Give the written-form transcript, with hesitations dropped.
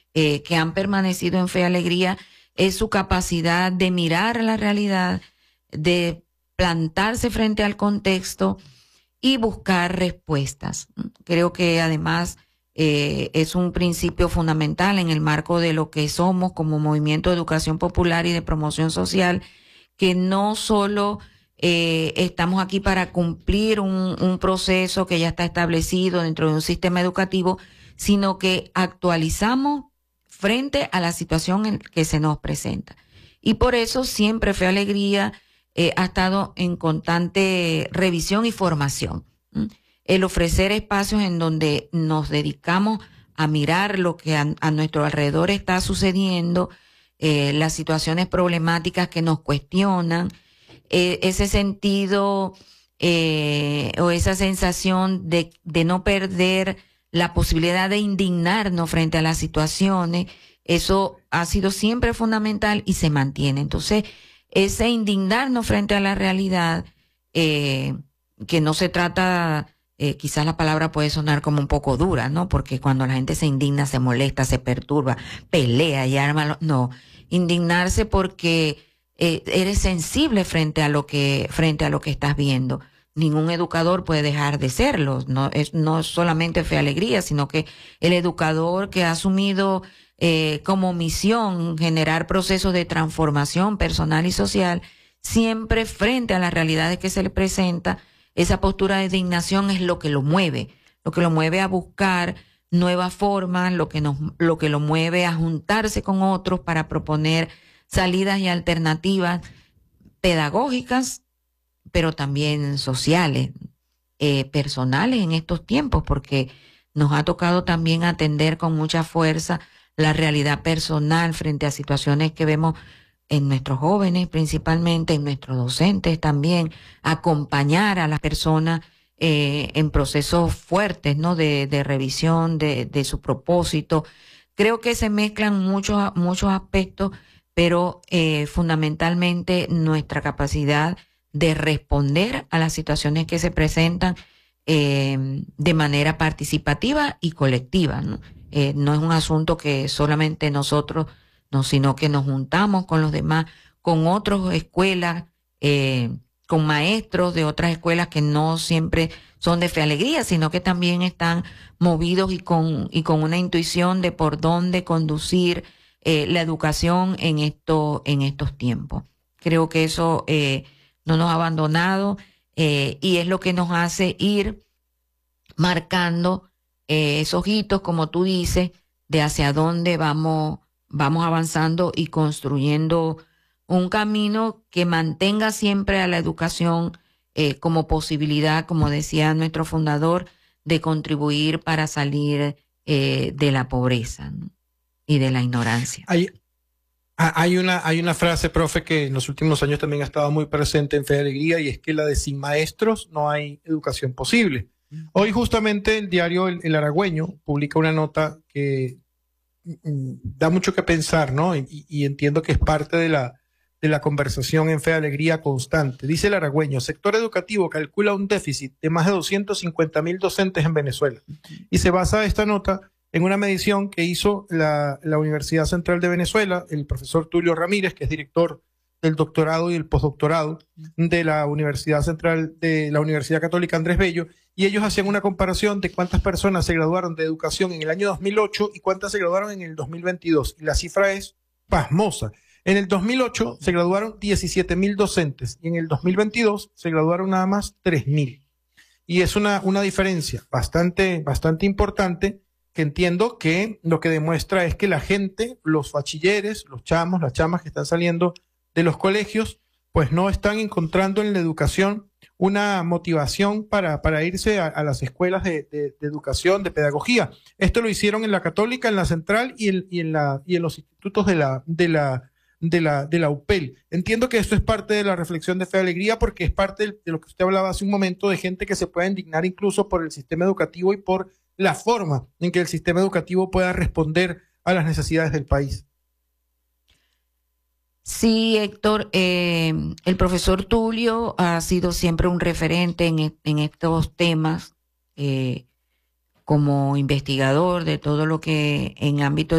que han permanecido en Fe y Alegría es su capacidad de mirar la realidad, de plantarse frente al contexto y buscar respuestas. Creo que además es un principio fundamental en el marco de lo que somos como movimiento de educación popular y de promoción social, que no solo estamos aquí para cumplir un proceso que ya está establecido dentro de un sistema educativo, sino que actualizamos frente a la situación en que se nos presenta. Y por eso siempre Fe y Alegría ha estado en constante revisión y formación. El ofrecer espacios en donde nos dedicamos a mirar lo que a nuestro alrededor está sucediendo, las situaciones problemáticas que nos cuestionan, ese sentido o esa sensación de no perder la posibilidad de indignarnos frente a las situaciones, eso ha sido siempre fundamental y se mantiene. Entonces, ese indignarnos frente a la realidad, que no se trata, quizás la palabra puede sonar como un poco dura, ¿no? Porque cuando la gente se indigna, se molesta, se perturba, pelea y arma, no. Indignarse porque eres sensible frente a lo que estás viendo. Ningún educador puede dejar de serlo. No es solamente Fe y Alegría, sino que el educador que ha asumido como misión generar procesos de transformación personal y social, siempre frente a las realidades que se le presenta, esa postura de indignación es lo que lo mueve a buscar nuevas formas, lo que lo mueve a juntarse con otros para proponer salidas y alternativas pedagógicas, pero también sociales, personales en estos tiempos, porque nos ha tocado también atender con mucha fuerza la realidad personal frente a situaciones que vemos en nuestros jóvenes, principalmente en nuestros docentes también, acompañar a las personas en procesos fuertes, ¿no? De revisión de su propósito. Creo que se mezclan muchos aspectos, pero fundamentalmente nuestra capacidad de responder a las situaciones que se presentan de manera participativa y colectiva, ¿no? No es un asunto que solamente nosotros, no, sino que nos juntamos con los demás, con otras escuelas, con maestros de otras escuelas que no siempre son de Fe y Alegría, sino que también están movidos y con una intuición de por dónde conducir la educación en estos tiempos. Creo que eso no nos ha abandonado y es lo que nos hace ir marcando esos hitos, como tú dices, de hacia dónde vamos avanzando y construyendo un camino que mantenga siempre a la educación como posibilidad, como decía nuestro fundador, de contribuir para salir de la pobreza, ¿no? Y de la ignorancia. Hay una frase, profe, que en los últimos años también ha estado muy presente en Fe y Alegría, y es que la de sin maestros no hay educación posible. Hoy justamente el diario El Aragüeño publica una nota que da mucho que pensar, ¿no? Y entiendo que es parte de la conversación en Fe y Alegría constante. Dice El Aragüeño: sector educativo calcula un déficit de más de 250.000 docentes en Venezuela. Y se basa esta nota en una medición que hizo la Universidad Central de Venezuela, el profesor Tulio Ramírez, que es director del doctorado y el postdoctorado de la Universidad Central de la Universidad Católica Andrés Bello, y ellos hacían una comparación de cuántas personas se graduaron de educación en el año 2008 y cuántas se graduaron en el 2022, y la cifra es pasmosa. En el 2008 se graduaron 17.000 docentes y en el 2022 se graduaron nada más 3.000. Y es una diferencia bastante importante, que entiendo que lo que demuestra es que la gente, los bachilleres, los chamos, las chamas que están saliendo de los colegios, pues no están encontrando en la educación una motivación para irse a las escuelas de educación, de pedagogía. Esto lo hicieron en la Católica, en la Central y en los institutos de la UPEL. Entiendo que esto es parte de la reflexión de Fe y Alegría, porque es parte de lo que usted hablaba hace un momento, de gente que se puede indignar incluso por el sistema educativo y por la forma en que el sistema educativo pueda responder a las necesidades del país. Sí, Héctor, el profesor Tulio ha sido siempre un referente en estos temas como investigador de todo lo que en ámbito